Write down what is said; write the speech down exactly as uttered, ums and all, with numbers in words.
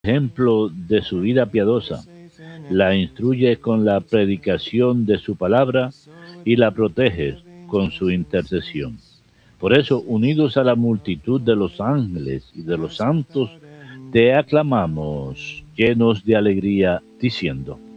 ejemplo de su vida piadosa, la instruyes con la predicación de su palabra y la proteges con su intercesión. Por eso, unidos a la multitud de los ángeles y de los santos, te aclamamos llenos de alegría, diciendo: